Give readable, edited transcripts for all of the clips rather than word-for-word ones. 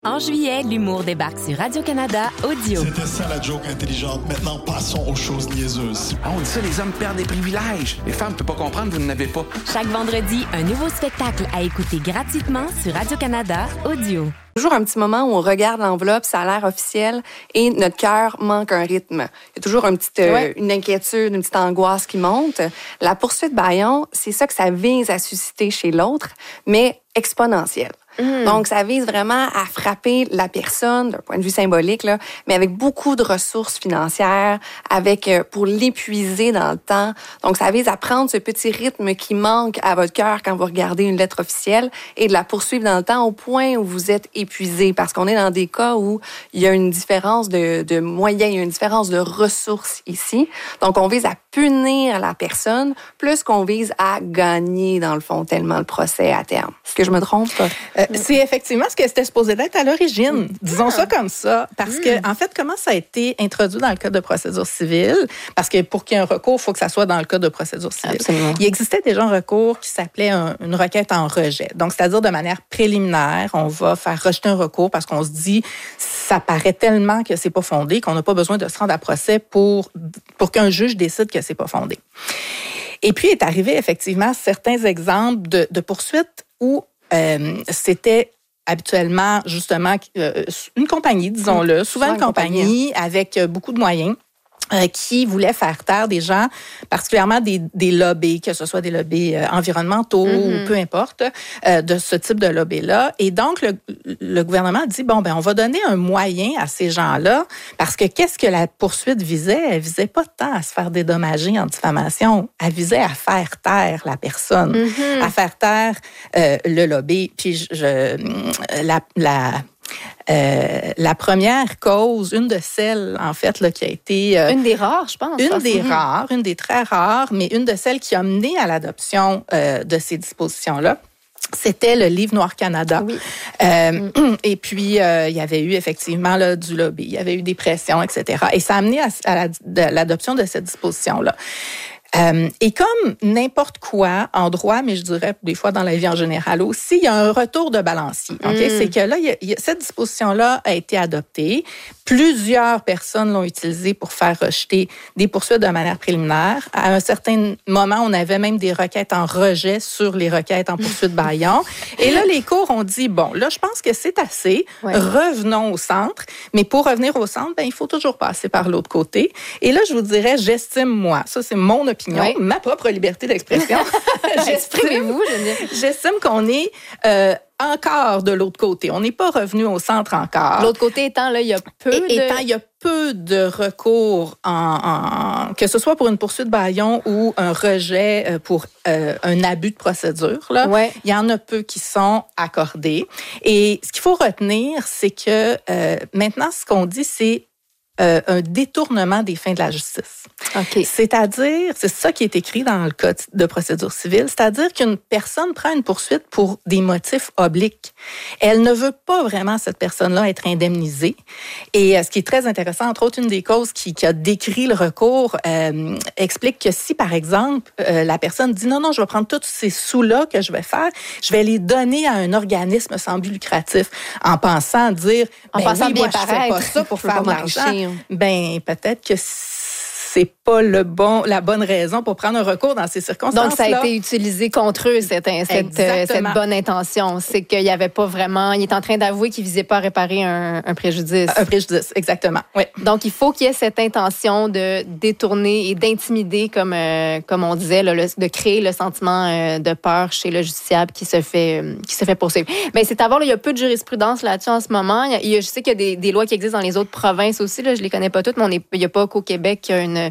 En juillet, l'humour débarque sur Radio-Canada Audio. C'était ça la joke intelligente. Maintenant, passons aux choses niaiseuses. Ah, on dit ça, les hommes perdent des privilèges. Les femmes ne peuvent pas comprendre, vous n'en avez pas. Chaque vendredi, un nouveau spectacle à écouter gratuitement sur Radio-Canada Audio. Toujours un petit moment où on regarde l'enveloppe, ça a l'air officiel et notre cœur manque un rythme. Il y a toujours une inquiétude, une petite angoisse qui monte. La poursuite bâillon, c'est ça que ça vise à susciter chez l'autre, mais exponentielle. Donc, ça vise vraiment à frapper la personne d'un point de vue symbolique, là, mais avec beaucoup de ressources financières, pour l'épuiser dans le temps. Donc, ça vise à prendre ce petit rythme qui manque à votre cœur quand vous regardez une lettre officielle et de la poursuivre dans le temps au point où vous êtes épuisé. Parce qu'on est dans des cas où il y a une différence de moyens, il y a une différence de ressources ici. Donc, on vise à punir la personne plus qu'on vise à gagner, dans le fond, tellement le procès à terme. Est-ce que je me trompe? C'est effectivement ce que c'était supposé d'être à l'origine. Disons ça comme ça. Parce que, en fait, comment ça a été introduit dans le Code de procédure civile? Parce que pour qu'il y ait un recours, il faut que ça soit dans le Code de procédure civile. Absolument. Il existait déjà un recours qui s'appelait une requête en rejet. Donc, c'est-à-dire de manière préliminaire, on va faire rejeter un recours parce qu'on se dit, ça paraît tellement que c'est pas fondé qu'on n'a pas besoin de se rendre à procès pour qu'un juge décide que c'est pas fondé. Et puis, est arrivé effectivement certains exemples de poursuites où c'était habituellement, justement, une compagnie, disons-le, souvent une compagnie avec beaucoup de moyens, qui voulait faire taire des gens, particulièrement des lobbies, que ce soit des lobbies environnementaux ou peu importe, de ce type de lobby-là. Et donc, le gouvernement a dit, on va donner un moyen à ces gens-là, parce que qu'est-ce que la poursuite visait? Elle visait pas tant à se faire dédommager en diffamation, elle visait à faire taire la personne, à faire taire le lobby. Puis la première cause, une de celles, en fait, là, qui a été... une des rares, je pense. Une des très rares, mais une de celles qui a mené à l'adoption de ces dispositions-là. C'était le Livre Noir Canada. Oui. Et puis, il y avait eu effectivement là, du lobby, il y avait eu des pressions, etc. Et ça a amené à l'adoption de cette disposition-là. Et comme n'importe quoi en droit, mais je dirais des fois dans la vie en général aussi, il y a un retour de balancier. Okay? C'est que là, cette disposition-là a été adoptée. Plusieurs personnes l'ont utilisée pour faire rejeter des poursuites de manière préliminaire. À un certain moment, on avait même des requêtes en rejet sur les requêtes en poursuite bâillon. Et là, les cours ont dit, là, je pense que c'est assez. Ouais. Revenons au centre. Mais pour revenir au centre, il faut toujours passer par l'autre côté. Et là, je vous dirais, j'estime, moi, ça c'est mon opinion, ma propre liberté d'expression. Exprimez-vous, j'estime qu'on est encore de l'autre côté. On n'est pas revenu au centre encore. L'autre côté étant, là, il y a peu de recours, que ce soit pour une poursuite bâillon ou un rejet pour un abus de procédure. Là, il y en a peu qui sont accordés. Et ce qu'il faut retenir, c'est que maintenant, ce qu'on dit, c'est un détournement des fins de la justice. Okay. C'est-à-dire, c'est ça qui est écrit dans le Code de procédure civile, c'est-à-dire qu'une personne prend une poursuite pour des motifs obliques. Elle ne veut pas vraiment, cette personne-là, être indemnisée. Et ce qui est très intéressant, entre autres, une des causes qui a décrit le recours explique que si, par exemple, la personne dit non, je vais prendre tous ces sous-là que je vais faire, je vais les donner à un organisme sans but lucratif, en pensant dire, bien je fais pas ça pour faire de l'argent. Peut-être que c'est pas la bonne raison pour prendre un recours dans ces circonstances-là. Donc, ça a été utilisé contre eux, cette bonne intention. C'est qu'il n'y avait pas vraiment... Il est en train d'avouer qu'il ne visait pas à réparer un préjudice. Un préjudice, exactement, oui. Donc, il faut qu'il y ait cette intention de détourner et d'intimider, comme on disait, là, de créer le sentiment de peur chez le justiciable qui se fait poursuivre. Mais c'est à voir, là, il y a peu de jurisprudence là-dessus en ce moment. Je sais qu'il y a des lois qui existent dans les autres provinces aussi. Là, je ne les connais pas toutes, mais il n'y a pas qu'au Québec qu'il y a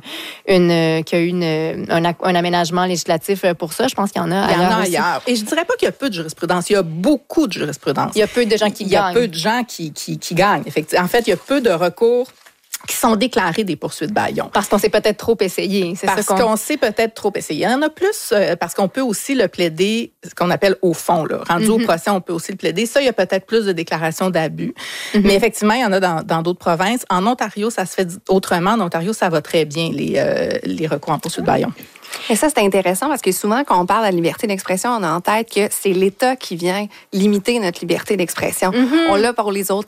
un aménagement législatif pour ça. Je pense qu'il y en a ailleurs. Et je dirais pas qu'il y a peu de jurisprudence. Il y a beaucoup de jurisprudence. Il y a peu de gens qui gagnent. Il y a peu de gens qui gagnent. Effectivement. En fait, il y a peu de recours qui sont déclarées des poursuites bâillons. Parce qu'on s'est peut-être trop essayé. Parce qu'on s'est peut-être trop essayé. Il y en a plus parce qu'on peut aussi le plaider, ce qu'on appelle au fond. Là. Rendu au procès, on peut aussi le plaider. Ça, il y a peut-être plus de déclarations d'abus. Mais effectivement, il y en a dans d'autres provinces. En Ontario, ça se fait autrement. En Ontario, ça va très bien, les recours en poursuite bâillon. Et ça, c'est intéressant parce que souvent, quand on parle de la liberté d'expression, on a en tête que c'est l'État qui vient limiter notre liberté d'expression. On l'a pour les autres